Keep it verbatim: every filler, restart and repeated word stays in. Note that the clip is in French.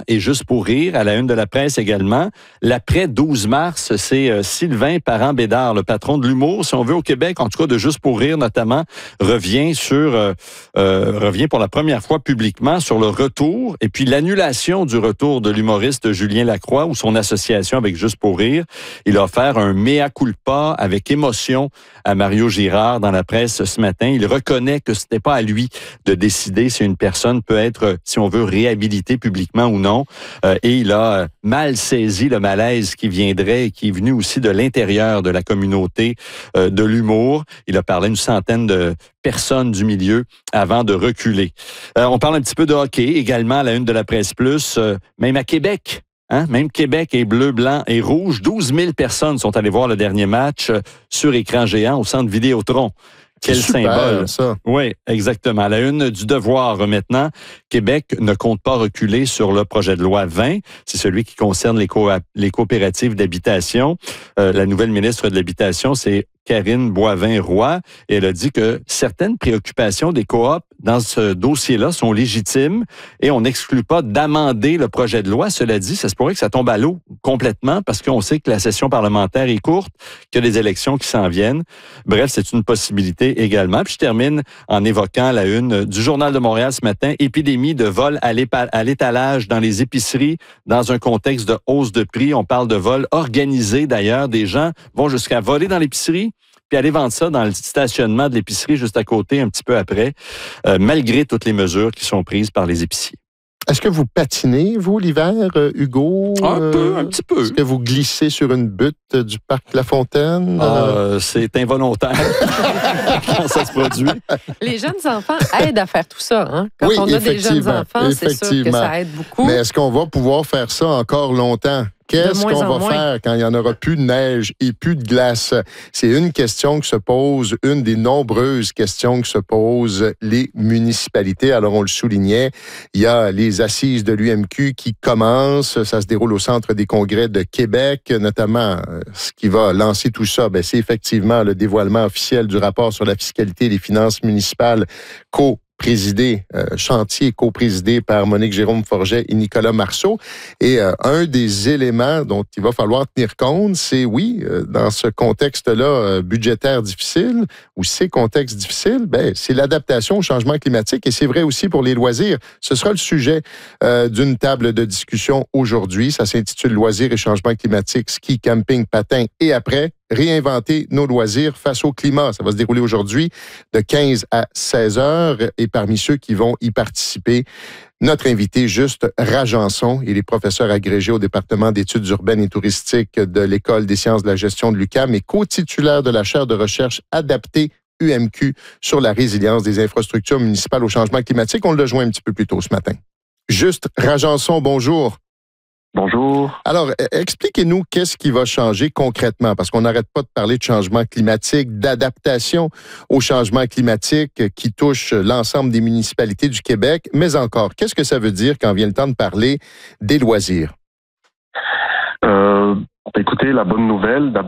et Juste pour rire, à la une de la presse également. L'après douze mars, c'est euh, Sylvain Parent-Bédard, le patron de l'humour, si on veut, au Québec, en tout cas de Juste pour rire notamment, revient sur euh, euh, revient pour la première fois publiquement sur le retour et puis l'annulation du retour de l'humoriste Julien Lacroix ou son association avec Juste pour rire. Il a offert un mea culpa avec émotion à Mario Girard dans la presse ce matin. Il reconnaît que ce n'est pas à lui de décider si une personne peut être, si on veut, réhabilitée publiquement ou non. Euh, et il a mal saisi le malaise qui viendrait et qui est venu aussi de l'intérieur de la communauté euh, de l'humour. Il a parlé à une centaine de personnes du milieu avant de reculer. Euh, on parle un petit peu de hockey également à la une de la Presse Plus, euh, même à Québec. Hein? Même Québec est bleu, blanc et rouge. douze mille personnes sont allées voir le dernier match euh, sur écran géant au centre Vidéotron. Quel super, symbole. Ça. Oui, exactement. À la une du Devoir maintenant, Québec ne compte pas reculer sur le projet de loi vingt. C'est celui qui concerne les, co- les coopératives d'habitation. Euh, la nouvelle ministre de l'Habitation, c'est Karine Boivin-Roy, et elle a dit que certaines préoccupations des coops dans ce dossier-là sont légitimes et on n'exclut pas d'amender le projet de loi. Cela dit, ça se pourrait que ça tombe à l'eau complètement parce qu'on sait que la session parlementaire est courte, qu'il y a des élections qui s'en viennent. Bref, c'est une possibilité également. Puis je termine en évoquant la une du Journal de Montréal ce matin, épidémie de vol à l'étalage dans les épiceries dans un contexte de hausse de prix. On parle de vol organisé d'ailleurs. Des gens vont jusqu'à voler dans l'épicerie puis aller vendre ça dans le stationnement de l'épicerie juste à côté un petit peu après, euh, malgré toutes les mesures qui sont prises par les épiciers. Est-ce que vous patinez, vous, l'hiver, Hugo? Un peu, un petit peu. Est-ce que vous glissez sur une butte du parc La Fontaine? Ah, euh, c'est involontaire quand ça se produit. Les jeunes enfants aident à faire tout ça. Hein? Quand oui, on a des jeunes enfants, c'est sûr que ça aide beaucoup. Mais est-ce qu'on va pouvoir faire ça encore longtemps? Qu'est-ce qu'on va moins. faire quand il n'y en aura plus de neige et plus de glace? C'est une question que se pose, une des nombreuses questions que se posent les municipalités. Alors, on le soulignait, il y a les assises de l'U M Q qui commencent. Ça se déroule au Centre des congrès de Québec, notamment. Ce qui va lancer tout ça, bien, c'est effectivement le dévoilement officiel du rapport sur la fiscalité et les finances municipales co présidé, euh, chantier co-présidé par Monique Jérôme Forget et Nicolas Marceau. Et euh, un des éléments dont il va falloir tenir compte, c'est oui, euh, dans ce contexte-là euh, budgétaire difficile, ou ces contextes difficiles, ben, c'est l'adaptation au changement climatique et c'est vrai aussi pour les loisirs. Ce sera le sujet euh, d'une table de discussion aujourd'hui. Ça s'intitule Loisirs et changement climatique, ski, camping, patin et après. Réinventer nos loisirs face au climat. Ça va se dérouler aujourd'hui de quinze à seize heures. Et parmi ceux qui vont y participer, notre invité, Juste Rajanson. Il est professeur agrégé au département d'études urbaines et touristiques de l'École des sciences de la gestion de l'U Q A M et co-titulaire de la chaire de recherche adaptée U M Q sur la résilience des infrastructures municipales au changement climatique. On le joint un petit peu plus tôt ce matin. Juste Rajanson, bonjour. Bonjour. Alors, expliquez-nous qu'est-ce qui va changer concrètement, parce qu'on n'arrête pas de parler de changement climatique, d'adaptation au changement climatique qui touche l'ensemble des municipalités du Québec, mais encore, qu'est-ce que ça veut dire quand vient le temps de parler des loisirs? Euh, écoutez, la bonne nouvelle, d'abord,